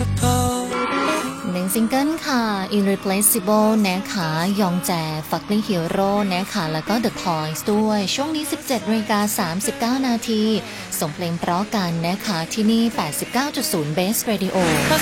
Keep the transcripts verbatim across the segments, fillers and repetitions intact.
หนึ่งซิงเกิลค่ะ Irreplaceable นะคะยองแจ Fucking Hero นะคะแล้วก็ The Toys ด้วยช่วงนี้ สิบเจ็ดนาฬิกาสามสิบเก้านาทีส่งเพลงเพราะกันนะคะที่นี่ แปดสิบเก้าจุดศูนย์ Base Radio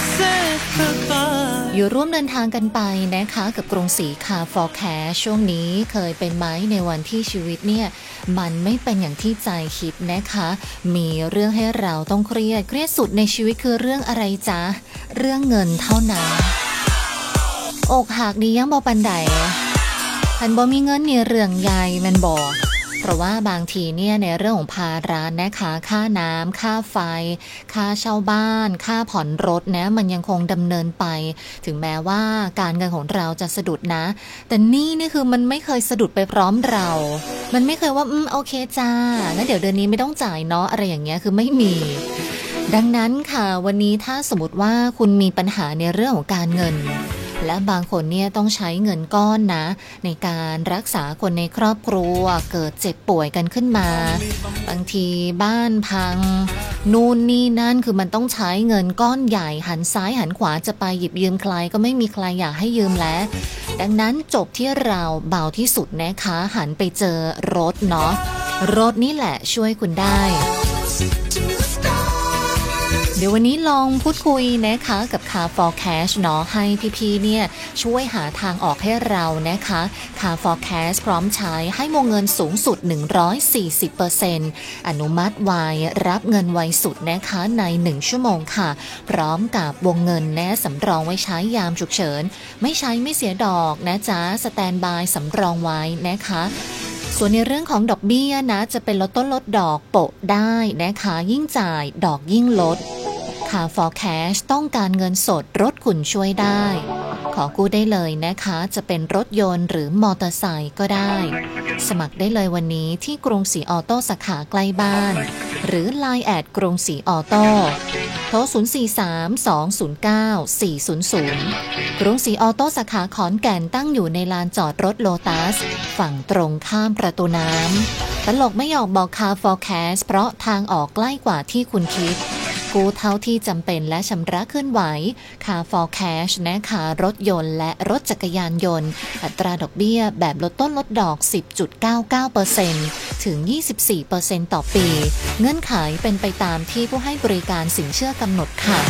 อยู่ร่วมเดินทางกันไปนะคะกับกรุงศรีคา Forecast ช่วงนี้เคยเป็นไหมในวันที่ชีวิตเนี่ยมันไม่เป็นอย่างที่ใจคิดนะคะมีเรื่องให้เราต้องเครียดเครียดสุดในชีวิตคือเรื่องอะไรจ๊ะเรื่องเงินเท่านั้นอกหักดียังบ่ปันใดคันบ่มีเงินนี่เรื่องใหญ่แม่นบ่เพราะว่าบางทีเนี่ยในเรื่องของภาระนะคะค่าน้ำค่าไฟค่าเช่าบ้านค่าผ่อนรถนะมันยังคงดำเนินไปถึงแม้ว่าการเงินของเราจะสะดุดนะแต่นี่นี่คือมันไม่เคยสะดุดไปพร้อมเรามันไม่เคยว่าอืมโอเคจ้างั้นเดี๋ยวเดือนนี้ไม่ต้องจ่ายเนาะอะไรอย่างเงี้ยคือไม่มีดังนั้นค่ะวันนี้ถ้าสมมติว่าคุณมีปัญหาในเรื่องของการเงินและบางคนเนี่ยต้องใช้เงินก้อนนะในการรักษาคนในครอบครัวเกิดเจ็บป่วยกันขึ้นมาบางทีบ้านพังนู่นนี่นั่นคือมันต้องใช้เงินก้อนใหญ่หันซ้ายหันขวาจะไปหยิบยืมใครก็ไม่มีใครอยากให้ยืมแล้วดังนั้นจบที่เราเบาที่สุดนะคะหันไปเจอรถเนาะรถนี่แหละช่วยคุณได้เดี๋ยววันนี้ลองพูดคุยนะคะกับ Car Forecast เนาะให้พี่ๆเนี่ยช่วยหาทางออกให้เรานะคะ Car Forecast พร้อมใช้ให้วงเงินสูงสุด หนึ่งร้อยสี่สิบเปอร์เซ็นต์ อนุมัติไวรับเงินไวสุดนะคะในหนึ่งชั่วโมงค่ะพร้อมกับวงเงินแนะสำรองไว้ใช้ยามฉุกเฉินไม่ใช้ไม่เสียดอกนะจ๊ะสแตนด์บายสำรองไว้นะคะส่วนในเรื่องของดอกเบี้ยนะจะเป็นลดต้นลดดอกโปะได้นะคะยิ่งจ่ายดอกยิ่งลดCar Forecast ต้องการเงินสดรถคุณช่วยได้ขอกู้ได้เลยนะคะจะเป็นรถยนต์หรือมอเตอร์ไซค์ก็ได้สมัครได้เลยวันนี้ที่กรุงศรีออโต้สาขาใกล้บ้านหรือ ไลน์ แอดกรุงศรีออโต้โทรศูนย์ สี่ สาม สอง ศูนย์ เก้า สี่ ศูนย์ ศูนย์กรุงศรีออโต้สาขาขอนแก่นตั้งอยู่ในลานจอดรถโลตัสฝั่งตรงข้ามประตูน้ำตลกไม่ออกบอก Car Forecast เพราะทางออกใกล้กว่าที่คุณคิดกู้เท่าที่จำเป็นและชำระขึ้นไหว Car Forecast นะคะรถยนต์และรถจักรยานยนต์อัตราดอกเบี้ยแบบลดต้นลดดอก สิบจุดเก้าเก้าเปอร์เซ็นต์ ถึง ยี่สิบสี่เปอร์เซ็นต์ ต่อปีเงื่อนไขเป็นไปตามที่ผู้ให้บริการสินเชื่อกำหนดค่ะ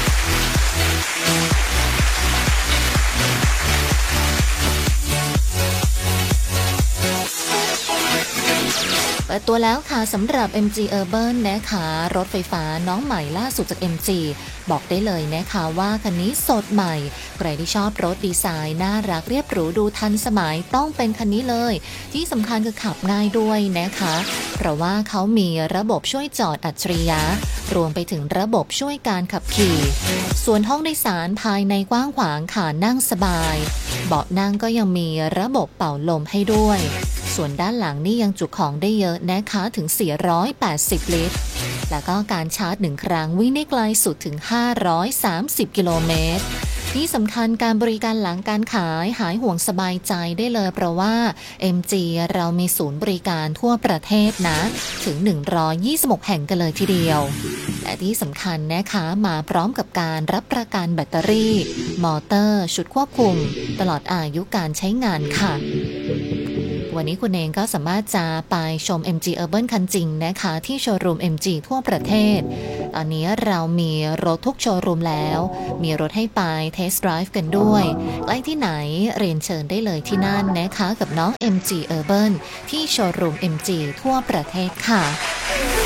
เปิดตัวแล้วค่ะสำหรับ เอ็ม จี Urban นะคะรถไฟฟ้าน้องใหม่ล่าสุดจาก เอ็ม จี บอกได้เลยนะคะว่าคันนี้สดใหม่ใครที่ชอบรถดีไซน์น่ารักเรียบหรูดูทันสมัยต้องเป็นคันนี้เลยที่สำคัญคือขับง่ายด้วยนะคะเพราะว่าเขามีระบบช่วยจอดอัจฉริยะรวมไปถึงระบบช่วยการขับขี่ส่วนห้องโดยสารภายในกว้างขวางค่ะนั่งสบายเบาะนั่งก็ยังมีระบบเป่าลมให้ด้วยส่วนด้านหลังนี่ยังจุของได้เยอะนะคะถึงสี่ร้อยแปดสิบลิตรแล้วก็การชาร์จหนึ่งครั้งวิ่งได้ไกลสุดถึงห้าร้อยสามสิบกิโลเมตรที่สำคัญการบริการหลังการขายหายห่วงสบายใจได้เลยเพราะว่า เอ็ม จี เรามีศูนย์บริการทั่วประเทศนะถึงหนึ่งร้อยยี่สิบหกแห่งกันเลยทีเดียวและที่สำคัญนะคะมาพร้อมกับการรับประกันแบตเตอรี่มอเตอร์ชุดควบคุมตลอดอายุการใช้งานค่ะวันนี้คุณเองก็สามารถจะไปชม เอ็ม จี Urban คันจริงนะคะที่โชว์รูม เอ็ม จี ทั่วประเทศตอนนี้เรามีรถทุกโชว์รูมแล้วมีรถให้ไปเทสต์ไดรฟ์กันด้วยใกล้ที่ไหนเรียนเชิญได้เลยที่นั่นนะคะกับน้อง เอ็ม จี Urban ที่โชว์รูม เอ็ม จี ทั่วประเทศค่ะ